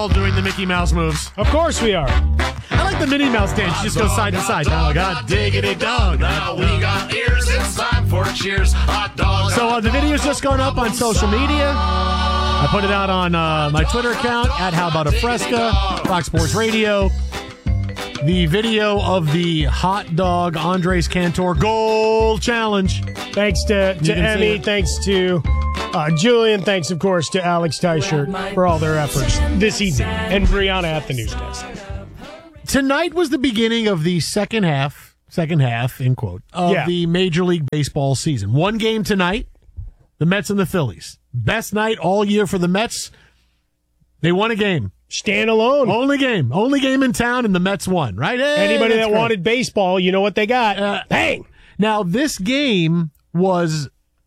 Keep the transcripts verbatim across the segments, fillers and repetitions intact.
all doing the Mickey Mouse moves. Of course we are. I like the Minnie Mouse dance. She just goes side to side. Now I got diggity dog. Now we got ears. It's time for cheers. Hot dog. So uh, the video's just gone up on social media. I put it out on uh, my Twitter account, at How About a Fresca, Fox Sports Radio. The video of the hot dog Andres Cantor Gold Challenge. Thanks to, to Emmy. Thanks to uh, Julian. Thanks, of course, to Alex Teichert for all their efforts this evening. And Brianna at the newsdesk. Tonight was the beginning of the second half, second half, in quote, of Yeah. the Major League Baseball season. One game tonight, the Mets and the Phillies. Best night all year for the Mets. They won a game. Stand alone. Only game. Only game in town, and the Mets won, right? Hey, Anybody that great. wanted baseball, you know what they got. Uh, Bang! Now, this game was...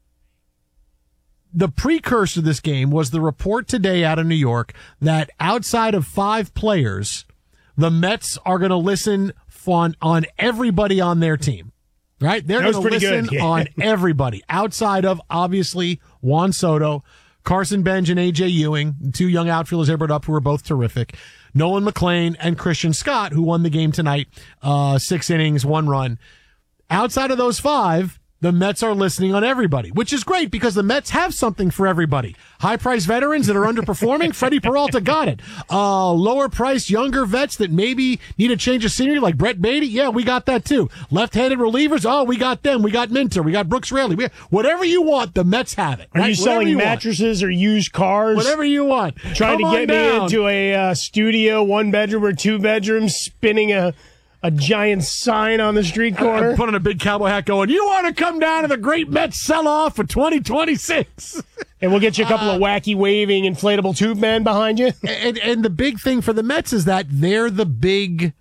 The precursor to this game was the report today out of New York that outside of five players, the Mets are going to listen on, on everybody on their team. Right? They're going to listen good, yeah. on everybody outside of, obviously, Juan Soto, Carson Benj, and A J Ewing, two young outfielders they brought up who were both terrific. Nolan McLean and Christian Scott, who won the game tonight, uh, six innings, one run. Outside of those five, the Mets are listening on everybody, which is great because the Mets have something for everybody. High-priced veterans that are underperforming, Freddie Peralta got it. Uh, lower-priced younger vets that maybe need a change of scenery, like Brett Beatty, yeah, we got that too. Left-handed relievers, oh, we got them. We got Minter. We got Brooks Raley. We, whatever you want, the Mets have it. Are right? you Whatever selling you mattresses want. or used cars? Whatever you want. Trying Come to get on me down. into a uh, studio, one bedroom or two bedrooms, spinning a a giant sign on the street corner. I'm putting a big cowboy hat going, you want to come down to the great Mets sell-off for twenty twenty-six. And we'll get you a couple uh, of wacky waving inflatable tube men behind you. And, and the big thing for the Mets is that they're the big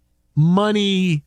money,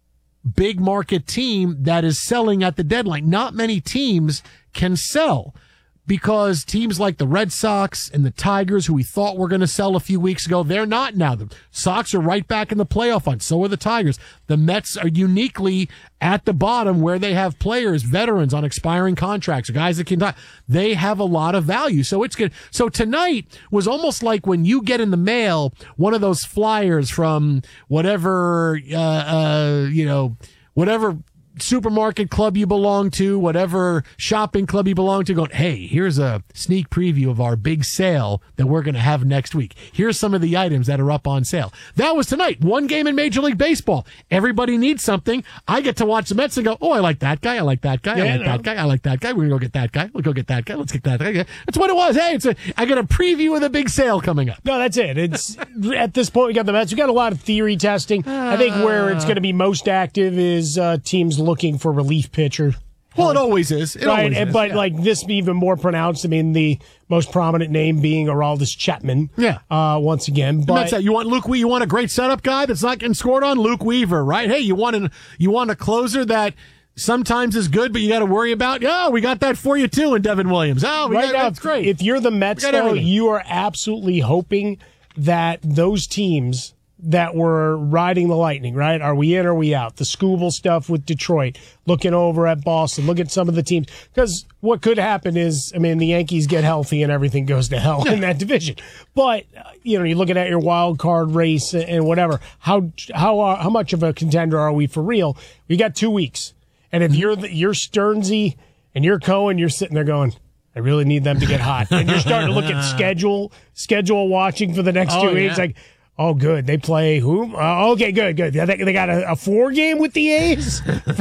big market team that is selling at the deadline. Not many teams can sell because teams like the Red Sox and the Tigers, who we thought were going to sell a few weeks ago, they're not now. The Sox are right back in the playoff hunt. So are the Tigers. The Mets are uniquely at the bottom where they have players, veterans on expiring contracts, guys that can die. They have a lot of value. So it's good. So tonight was almost like when you get in the mail one of those flyers from whatever, uh, uh, you know, whatever supermarket club you belong to, whatever shopping club you belong to, going, hey, here's a sneak preview of our big sale that we're going to have next week. Here's some of the items that are up on sale. That was tonight. One game in Major League Baseball. Everybody needs something. I get to watch the Mets and go, oh, I like that guy. I like that guy. I Yeah, like no. that guy. I like that guy. We're going to go get that guy. We'll go get that guy. Let's get that guy. That's what it was. Hey, it's a, I get a preview of the big sale coming up. No, that's it. It's at this point we got the Mets. We got a lot of theory testing. I think where it's going to be most active is uh, teams looking for relief pitcher. Well, it always is. It Right, always is. but yeah. like this be even more pronounced. I mean, the most prominent name being Aroldis Chapman. Yeah. Uh, once again, The but Mets, you want Luke We you want a great setup guy that's not getting scored on? Luke Weaver, right? Hey, you want an you want a closer that sometimes is good, but you got to worry about. Oh, we got that for you too in Devin Williams. Oh, we right got, now, that's great. If you're the Mets, got though, everything. you are absolutely hoping that those teams that were riding the Lightning, right? Are we in or are we out? The Scooble stuff with Detroit, looking over at Boston, look at some of the teams. Because what could happen is, I mean, the Yankees get healthy and everything goes to hell in that division. But, uh, you know, you're looking at your wild card race and whatever. How how are, how much of a contender are we for real? We got two weeks. And if you're the, you're Stearnsy and you're Cohen, you're sitting there going, I really need them to get hot. And you're starting to look at schedule, schedule watching for the next Oh, two weeks. yeah. Like, oh, good. They play who? Uh, okay, good, good. Yeah, they, they got a, a four game with the A's?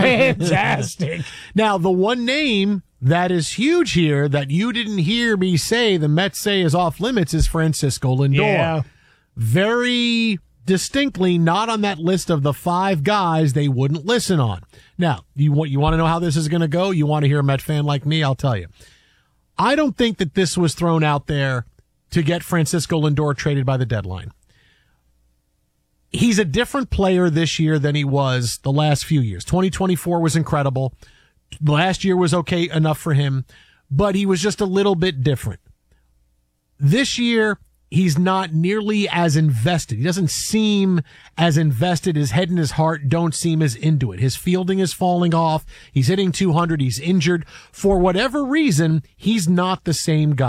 Fantastic. Now, the one name that is huge here that you didn't hear me say the Mets say is off limits is Francisco Lindor. Yeah. Very distinctly not on that list of the five guys they wouldn't listen on. Now, you want you want to know how this is going to go? You want to hear a Met fan like me? I'll tell you. I don't think that this was thrown out there to get Francisco Lindor traded by the deadline. He's a different player this year than he was the last few years. twenty twenty-four was incredible. Last year was okay enough for him, but he was just a little bit different. This year, he's not nearly as invested. He doesn't seem as invested. His head and his heart don't seem as into it. His fielding is falling off. He's hitting two hundred. He's injured. For whatever reason, he's not the same guy.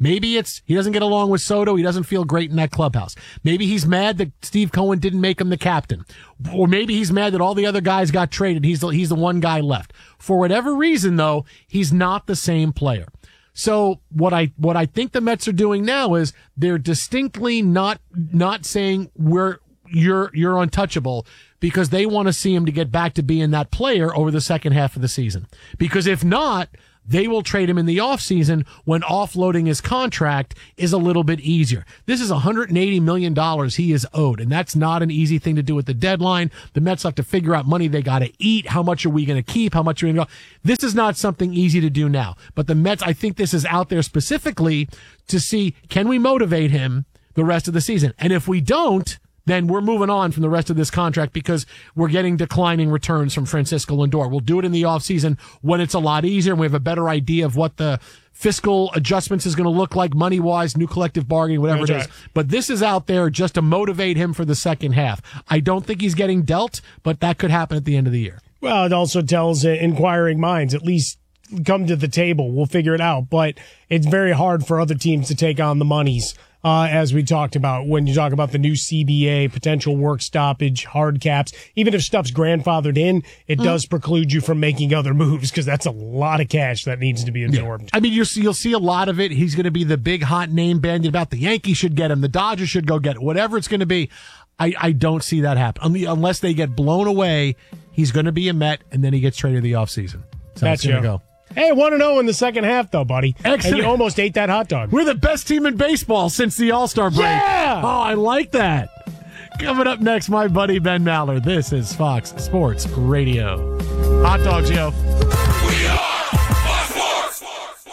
Maybe it's he doesn't get along with Soto. He doesn't feel great in that clubhouse. Maybe he's mad that Steve Cohen didn't make him the captain. Or maybe he's mad that all the other guys got traded. He's the, he's the one guy left. For whatever reason, though, he's not the same player. So what I what I think the Mets are doing now is they're distinctly not not saying we're you're you're untouchable, because they want to see him to get back to being that player over the second half of the season. Because if not, they will trade him in the offseason when offloading his contract is a little bit easier. This is one hundred eighty million dollars he is owed, and that's not an easy thing to do at the deadline. The Mets have to figure out money they got to eat. How much are we going to keep? How much are we going to go? This is not something easy to do now. But the Mets, I think this is out there specifically to see, can we motivate him the rest of the season? And if we don't, then we're moving on from the rest of this contract, because we're getting declining returns from Francisco Lindor. We'll do it in the offseason when it's a lot easier and we have a better idea of what the fiscal adjustments is going to look like, money-wise, new collective bargaining, whatever That's it is. right. But this is out there just to motivate him for the second half. I don't think he's getting dealt, but that could happen at the end of the year. Well, it also tells uh, inquiring minds, at least come to the table. We'll figure it out. But it's very hard for other teams to take on the monies. Uh, as we talked about, when you talk about the new C B A, potential work stoppage, hard caps, even if stuff's grandfathered in, it mm. does preclude you from making other moves, because that's a lot of cash that needs to be absorbed. Yeah. I mean, you'll see, you'll see a lot of it. He's going to be the big hot name bandied about. The Yankees should get him. The Dodgers should go get it. Whatever it's going to be, I, I don't see that happen. I mean, unless they get blown away, he's going to be a Met, and then he gets traded in the offseason. So that's going to go. Hey, one and oh in the second half, though, buddy. Excellent. And you almost ate that hot dog. We're the best team in baseball since the All-Star break. Yeah! Oh, I like that. Coming up next, my buddy Ben Maller. This is Fox Sports Radio. Hot dogs, yo. We are Fox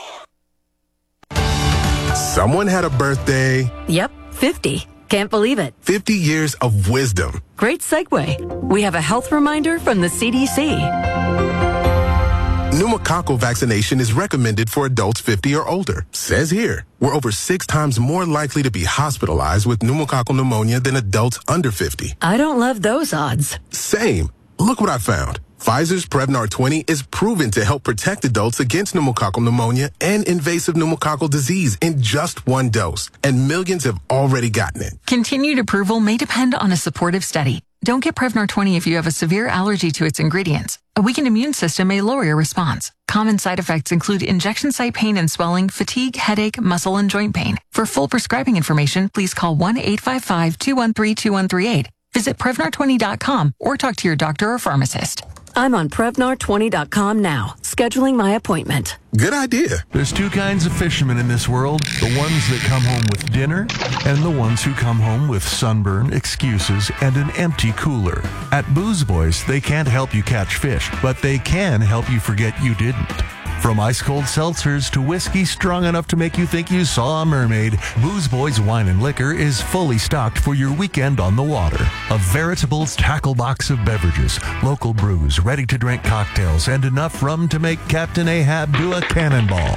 Sports. Someone had a birthday. Yep, fifty. Can't believe it. fifty years of wisdom. Great segue. We have a health reminder from the C D C. Pneumococcal vaccination is recommended for adults fifty or older. Says here, we're over six times more likely to be hospitalized with pneumococcal pneumonia than adults under fifty. I don't love those odds. Same. Look what I found. Pfizer's Prevnar twenty is proven to help protect adults against pneumococcal pneumonia and invasive pneumococcal disease in just one dose. And millions have already gotten it. Continued approval may depend on a supportive study. Don't get Prevnar twenty if you have a severe allergy to its ingredients. A weakened immune system may lower your response. Common side effects include injection site pain and swelling, fatigue, headache, muscle, and joint pain. For full prescribing information, please call one eight five five, two one three, two one three eight. Visit Prevnar twenty dot com or talk to your doctor or pharmacist. I'm on Prevnar twenty dot com now, scheduling my appointment. Good idea. There's two kinds of fishermen in this world, the ones that come home with dinner and the ones who come home with sunburn, excuses, and an empty cooler. At Booze Boys, they can't help you catch fish, but they can help you forget you didn't. From ice-cold seltzers to whiskey strong enough to make you think you saw a mermaid, Booze Boys Wine and Liquor is fully stocked for your weekend on the water. A veritable tackle box of beverages, local brews, ready-to-drink cocktails, and enough rum to make Captain Ahab do a cannonball.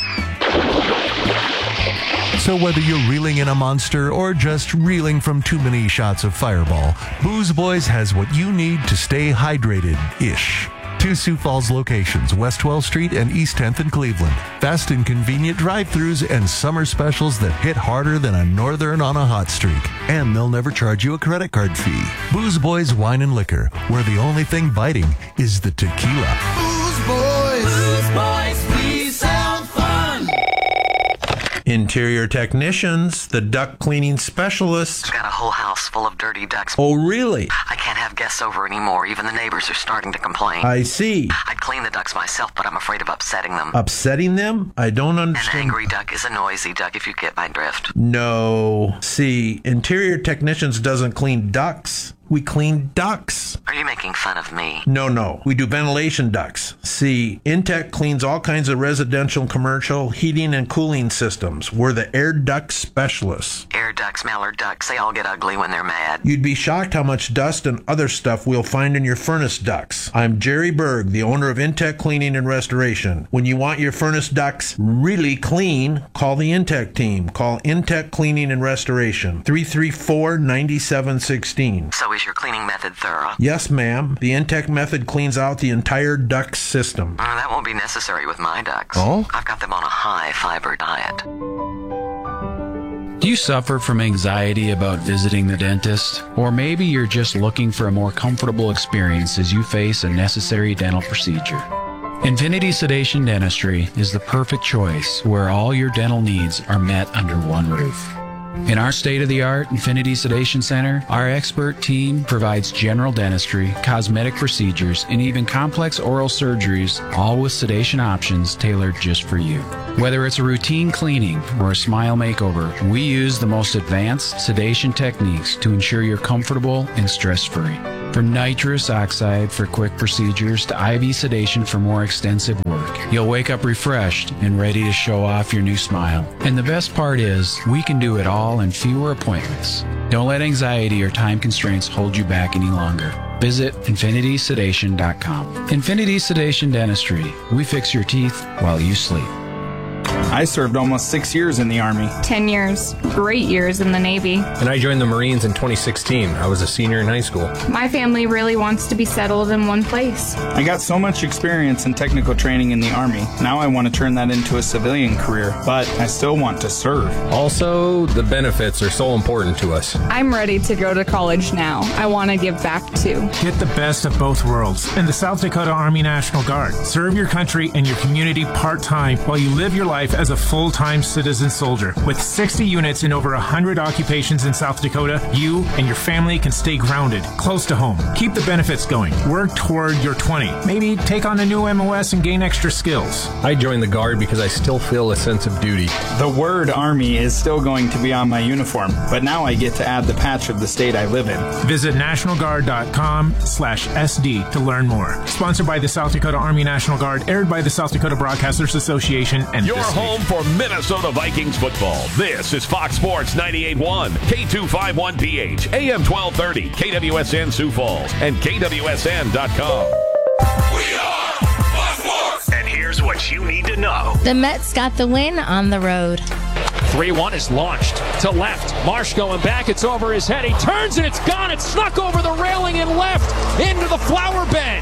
So whether you're reeling in a monster or just reeling from too many shots of Fireball, Booze Boys has what you need to stay hydrated-ish. Two Sioux Falls locations, West twelfth Street and East tenth in Cleveland. Fast and convenient drive-thrus and summer specials that hit harder than a northern on a hot streak. And they'll never charge you a credit card fee. Booze Boys Wine and Liquor, where the only thing biting is the tequila. Booze Boys. Booze Boys, we sound fun. Interior technicians, the duct cleaning specialists. Got a whole house full of dirty ducts. Oh, really? I can't have guests over anymore. Even the neighbors are starting to complain. I see. I'd clean the ducts myself, but I'm afraid of upsetting them. Upsetting them? I don't An understand. angry duck is a noisy duck, if you get my drift. No. See, interior technicians doesn't clean ducts. We clean ducts. Are you making fun of me? No, no. We do ventilation ducts. See, Intech cleans all kinds of residential and commercial heating and cooling systems. We're the air duct specialists. Air ducts, mallard ducks, they all get ugly when they're mad. You'd be shocked how much dust and other stuff we'll find in your furnace ducts. I'm Jerry Berg, the owner of Intech Cleaning and Restoration. When you want your furnace ducts really clean, call the Intech team. Call Intech Cleaning and Restoration, three three four, nine seven one six. So is your cleaning method thorough? Yes, ma'am. The Intech method cleans out the entire duct system. Uh, that won't be necessary with my ducks. Oh? I've got them on a high-fiber diet. Do you suffer from anxiety about visiting the dentist? Or maybe you're just looking for a more comfortable experience as you face a necessary dental procedure. Infinity Sedation Dentistry is the perfect choice where all your dental needs are met under one roof. In our state-of-the-art Infinity Sedation Center, our expert team provides general dentistry, cosmetic procedures, and even complex oral surgeries, all with sedation options tailored just for you. Whether it's a routine cleaning or a smile makeover, we use the most advanced sedation techniques to ensure you're comfortable and stress-free. From nitrous oxide for quick procedures to I V sedation for more extensive work, you'll wake up refreshed and ready to show off your new smile. And the best part is, we can do it all in fewer appointments. Don't let anxiety or time constraints hold you back any longer. Visit infinity sedation dot com. Infinity Sedation Dentistry. We fix your teeth while you sleep. I served almost six years in the Army. Ten years. Great years in the Navy. And I joined the Marines in twenty sixteen. I was a senior in high school. My family really wants to be settled in one place. I got so much experience and technical training in the Army. Now I want to turn that into a civilian career, but I still want to serve. Also, the benefits are so important to us. I'm ready to go to college now. I want to give back too. Get the best of both worlds in the South Dakota Army National Guard. Serve your country and your community part-time while you live your life as a full-time citizen soldier. With sixty units in over one hundred occupations in South Dakota, you and your family can stay grounded, close to home. Keep the benefits going. Work toward your twenty. Maybe take on a new M O S and gain extra skills. I joined the Guard because I still feel a sense of duty. The word Army is still going to be on my uniform, but now I get to add the patch of the state I live in. Visit national guard dot com slash S D to learn more. Sponsored by the South Dakota Army National Guard, aired by the South Dakota Broadcasters Association and Your this home for Minnesota Vikings football. This is Fox Sports ninety-eight point one, K two fifty-one P H, A M twelve thirty, K W S N Sioux Falls, and K W S N dot com. We are Fox Sports. And here's what you need to know. The Mets got the win on the road. three one is launched to left. Marsh going back. It's over his head. He turns and it's gone. It's snuck over the railing and left into the flower bed.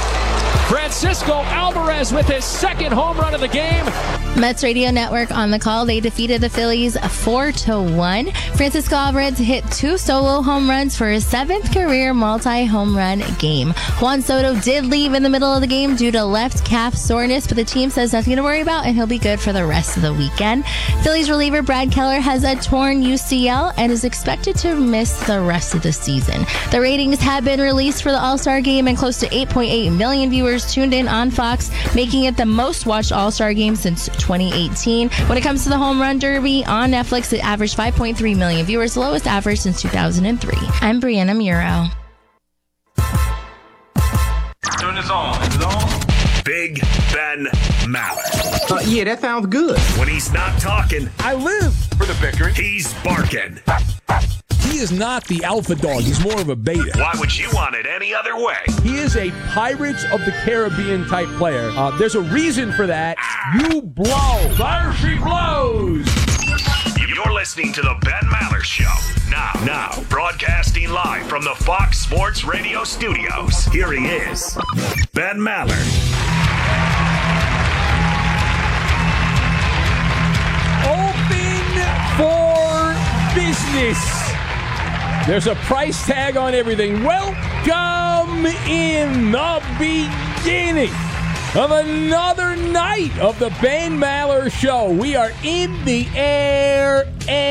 Francisco Alvarez with his second home run of the game. Mets Radio Network on the call. They defeated the Phillies four to one. Francisco Alvarez hit two solo home runs for his seventh career multi-home run game. Juan Soto did leave in the middle of the game due to left calf soreness, but the team says nothing to worry about and he'll be good for the rest of the weekend. Phillies reliever Brad Keller has a torn U C L and is expected to miss the rest of the season. The ratings have been released for the All-Star game and close to eight point eight million viewers tuned in on Fox, making it the most watched All-Star game since twenty eighteen. When it comes to the Home Run Derby on Netflix, it averaged five point three million viewers, the lowest average since two thousand three. I'm Brianna Muro. Turn this on. Is it on? Big Ben Maller. Uh, yeah, that sounds good. When he's not talking, I live for the victory. He's barking. He is not the alpha dog. He's more of a beta. Why would you want it any other way? He is a Pirates of the Caribbean type player. Uh, there's a reason for that. You blow. Fire she blows. You're listening to the Ben Maller Show. Now, now, broadcasting live from the Fox Sports Radio studios. Here he is, Ben Maller. Open for business. There's a price tag on everything. Welcome in the beginning of another night of the Ben Maller Show. We are in the air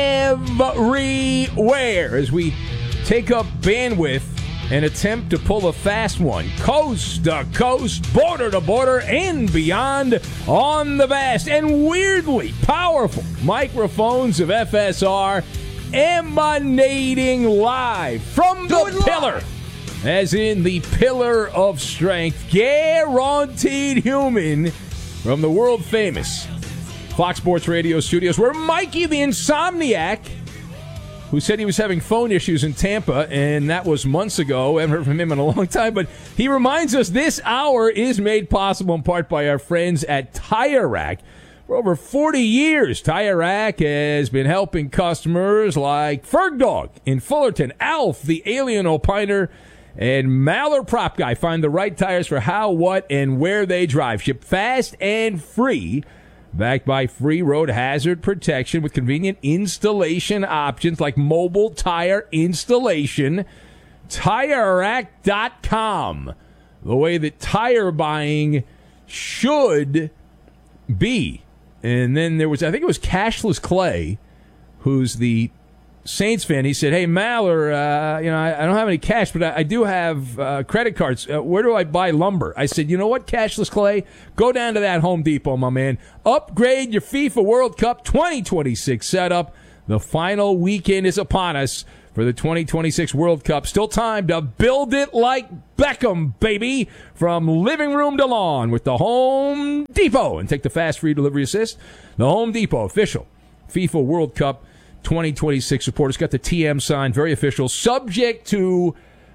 everywhere as we take up bandwidth and attempt to pull a fast one. Coast to coast, border to border, and beyond on the vast and weirdly powerful microphones of F S R, emanating live from the pillar, as in the pillar of strength, guaranteed human, from the world famous Fox Sports Radio studios, where Mikey the Insomniac, who said he was having phone issues in Tampa, and that was months ago, I haven't heard from him in a long time, but he reminds us this hour is made possible in part by our friends at Tire Rack. For over forty years, Tire Rack has been helping customers like Ferg Dog in Fullerton, Alf, the Alien Opiner, and Maller Prop Guy find the right tires for how, what, and where they drive. Ship fast and free. Backed by free road hazard protection with convenient installation options like mobile tire installation. Tire Rack dot com. The way that tire buying should be. And then there was, I think it was Cashless Clay, who's the Saints fan. He said, hey, Maller, uh, you know, I, I don't have any cash, but I, I do have uh, credit cards. Uh, where do I buy lumber? I said, you know what, Cashless Clay? Go down to that Home Depot, my man. Upgrade your FIFA World Cup twenty twenty-six setup. The final weekend is upon us for the twenty twenty-six World Cup. Still time to build it like Beckham, baby, from living room to lawn with the Home Depot. And take the fast free delivery assist. The Home Depot official FIFA World Cup twenty twenty-six support. It's got the T M sign, very official, subject to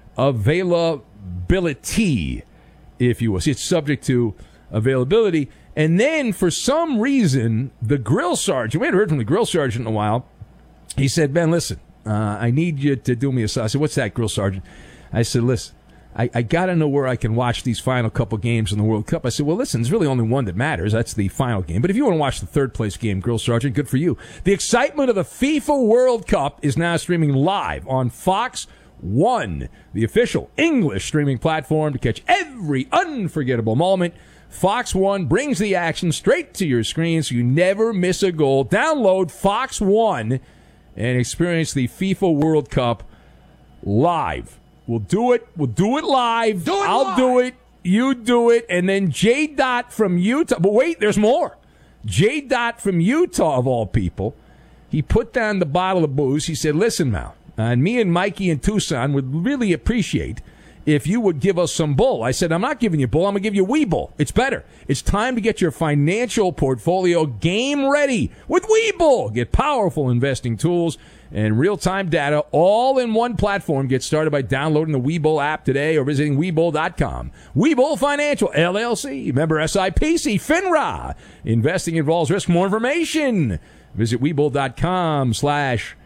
availability, if you will. See, it's subject to availability. And then, for some reason, the grill sergeant, we hadn't heard from the grill sergeant in a while, he said, Ben, listen, uh, I need you to do me a... I said, what's that, grill sergeant? I said, listen, I, I got to know where I can watch these final couple games in the World Cup. I said, well, listen, there's really only one that matters. That's the final game. But if you want to watch the third place game, Grill Sergeant, good for you. The excitement of the FIFA World Cup is now streaming live on Fox One, the official English streaming platform to catch every unforgettable moment. Fox One brings the action straight to your screen so you never miss a goal. Download Fox One and experience the FIFA World Cup live. We'll do it. We'll do it live. Do it I'll live. do it. You do it. And then J. Dot from Utah. But wait, there's more. J. Dot from Utah, of all people, he put down the bottle of booze. He said, listen, Mal, and me and Mikey in Tucson would really appreciate if you would give us some bull. I said, I'm not giving you bull. I'm going to give you Webull. It's better. It's time to get your financial portfolio game ready with Webull. Get powerful investing tools and real-time data all in one platform. Get started by downloading the Webull app today or visiting Webull dot com. Webull Financial, L L C, member S I P C, FINRA. Investing involves risk. More information. Visit Webull dot com slash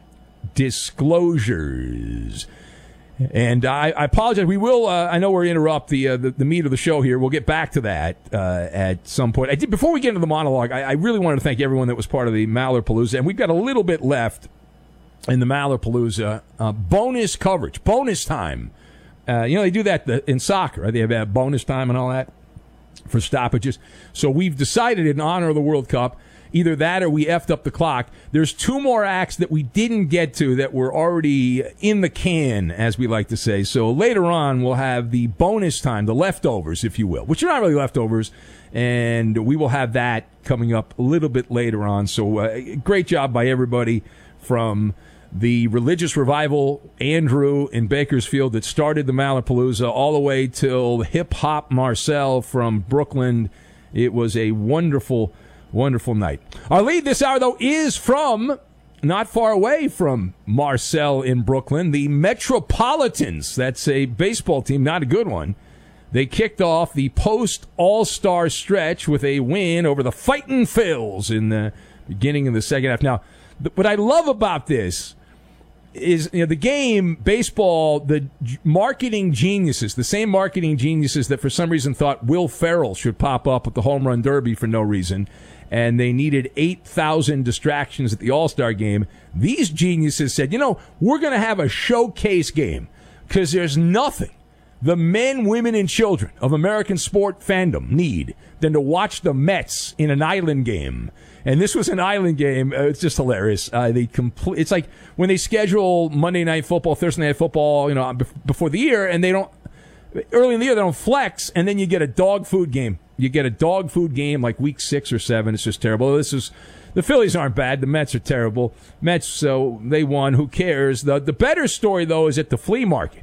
disclosures. And I, I apologize. We will. Uh, I know we're interrupt the, uh, the the meat of the show here. We'll get back to that uh, at some point. I did before we get into the monologue. I, I really wanted to thank everyone that was part of the Mallerpalooza, and we've got a little bit left in the Mallerpalooza uh, bonus coverage, bonus time. Uh, you know they do that in soccer. Right? They have uh, bonus time and all that for stoppages. So we've decided in honor of the World Cup. Either that or we effed up the clock. There's two more acts that we didn't get to that were already in the can, as we like to say. So later on, we'll have the bonus time, the leftovers, if you will, which are not really leftovers, and we will have that coming up a little bit later on. So uh, great job by everybody from the Religious Revival, Andrew in Bakersfield, that started the Mallerpalooza, all the way till Hip Hop Marcel from Brooklyn. It was a wonderful Wonderful night. Our lead this hour, though, is from not far away from Marcel in Brooklyn, the Metropolitans. That's a baseball team, not a good one. They kicked off the post-All-Star stretch with a win over the Fightin' Phils in the beginning of the second half. Now, what I love about this is, you know, the game, baseball, the marketing geniuses, the same marketing geniuses that for some reason thought Will Ferrell should pop up at the Home Run Derby for no reason, and they needed eight thousand distractions at the All-Star game. These geniuses said, you know, we're going to have a showcase game because there's nothing the men, women, and children of American sport fandom need than to watch the Mets in an island game. And this was an island game. Uh, it's just hilarious. Uh, they complete. It's like when they schedule Monday Night Football, Thursday Night Football, you know, before the year, and they don't. Early in the year, they don't flex, and then you get a dog food game. You get a dog food game like week six or seven. It's just terrible. This is the Phillies aren't bad. The Mets are terrible. Mets, so they won. Who cares? The the better story though is at the flea market.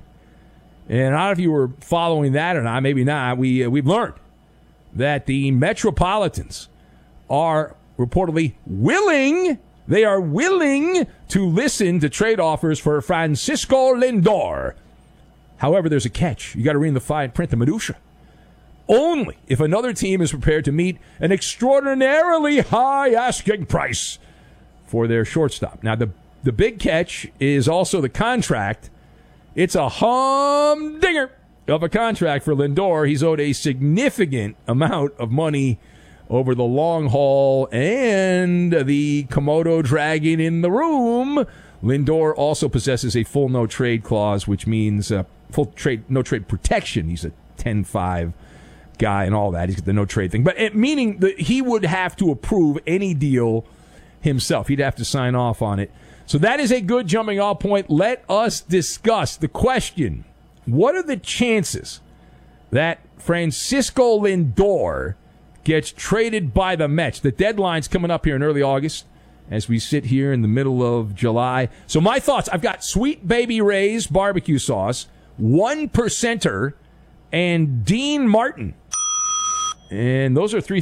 And I don't know if you were following that or not. Maybe not. We uh, we've learned that the Metropolitans are reportedly willing. They are willing to listen to trade offers for Francisco Lindor. However, there's a catch. You got to read the fine print, the minutia only if another team is prepared to meet an extraordinarily high asking price for their shortstop. Now, the, the big catch is also the contract. It's a humdinger of a contract for Lindor. He's owed a significant amount of money over the long haul, and the Komodo dragon in the room. Lindor also possesses a full no-trade clause, which means uh, full trade no-trade protection. He's a ten five guy and all that. He's got the no-trade thing. But it, meaning that he would have to approve any deal himself. He'd have to sign off on it. So that is a good jumping-off point. Let us discuss the question. What are the chances that Francisco Lindor gets traded by the Mets? The deadline's coming up here in early August as we sit here in the middle of July. So my thoughts, I've got Sweet Baby Ray's barbecue sauce, one percenter, and Dean Martin. And those are three